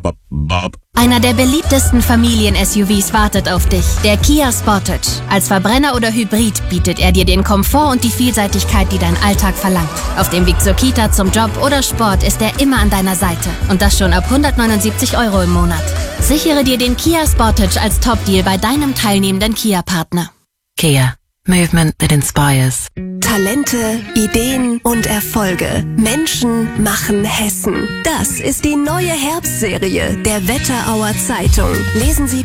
Einer der beliebtesten Familien-SUVs wartet auf dich, der Kia Sportage. Als Verbrenner oder Hybrid bietet er dir den Komfort und die Vielseitigkeit, die dein Alltag verlangt. Auf dem Weg zur Kita, zum Job oder Sport ist er immer an deiner Seite. Und das schon ab 179 € im Monat. Sichere dir den Kia Sportage als Top-Deal bei deinem teilnehmenden Kia-Partner. Kia. Movement that inspires. Talente, Ideen und Erfolge. Menschen machen Hessen. Das ist die neue Herbstserie der Wetterauer Zeitung. Lesen Sie